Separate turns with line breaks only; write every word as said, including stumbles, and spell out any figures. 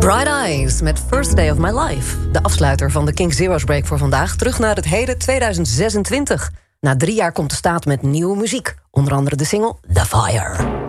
Bright Eyes met First Day of My Life. De afsluiter van de King Zero's Break voor vandaag. Terug naar het heden tweeduizend zesentwintig. Na drie jaar komt de staat met nieuwe muziek. Onder andere de single The Fire.